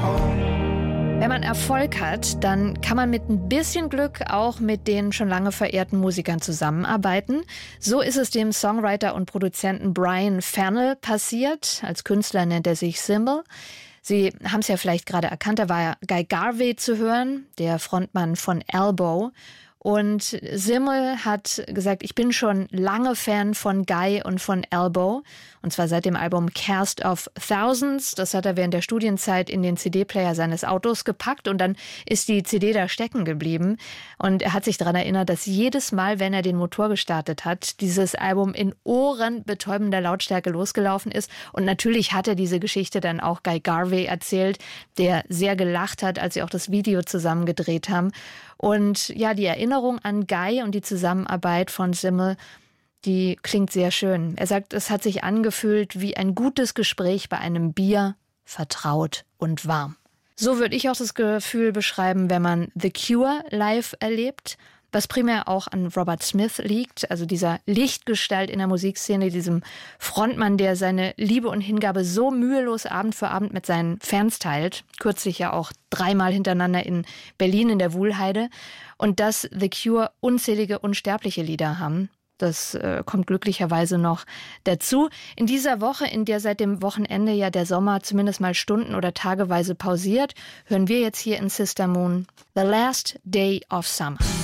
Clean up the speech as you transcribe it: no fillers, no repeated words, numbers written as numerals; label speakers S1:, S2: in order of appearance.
S1: Wenn man Erfolg hat, dann kann man mit ein bisschen Glück auch mit den schon lange verehrten Musikern zusammenarbeiten. So ist es dem Songwriter und Produzenten Brian Fennell passiert. Als Künstler nennt er sich Symbol. Sie haben es ja vielleicht gerade erkannt, da war ja Guy Garvey zu hören, der Frontmann von Elbow. Und Symbol hat gesagt, ich bin schon lange Fan von Guy und von Elbow. Und zwar seit dem Album Cast of Thousands. Das hat er während der Studienzeit in den CD-Player seines Autos gepackt. Und dann ist die CD da stecken geblieben. Und er hat sich daran erinnert, dass jedes Mal, wenn er den Motor gestartet hat, dieses Album in ohrenbetäubender Lautstärke losgelaufen ist. Und natürlich hat er diese Geschichte dann auch Guy Garvey erzählt, der sehr gelacht hat, als sie auch das Video zusammen gedreht haben. Und ja, die Erinnerung an Guy und die Zusammenarbeit von Symbol, die klingt sehr schön. Er sagt, es hat sich angefühlt wie ein gutes Gespräch bei einem Bier, vertraut und warm. So würde ich auch das Gefühl beschreiben, wenn man The Cure live erlebt, was primär auch an Robert Smith liegt, also dieser Lichtgestalt in der Musikszene, diesem Frontmann, der seine Liebe und Hingabe so mühelos Abend für Abend mit seinen Fans teilt. Kürzlich ja auch 3-mal hintereinander in Berlin in der Wuhlheide. Und dass The Cure unzählige unsterbliche Lieder haben. Das kommt glücklicherweise noch dazu. In dieser Woche, in der seit dem Wochenende ja der Sommer zumindest mal stunden- oder tageweise pausiert, hören wir jetzt hier in Sister Moon The Last Day of Summer.